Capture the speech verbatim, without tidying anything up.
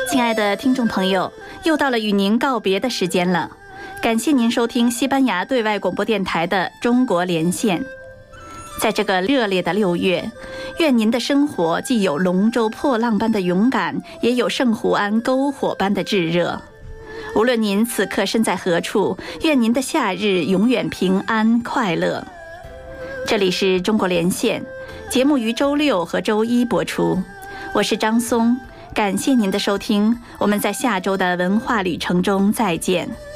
亲爱的听众朋友，又到了与您告别的时间了。感谢您收听西班牙对外广播电台的中国连线。在这个热烈的六月，愿您的生活既有龙舟破浪般的勇敢，也有圣胡安篝火般的炙热。无论您此刻身在何处，愿您的夏日永远平安快乐。这里是中国连线，节目于周六和周一播出。我是张松，感谢您的收听，我们在下周的文化旅程中再见。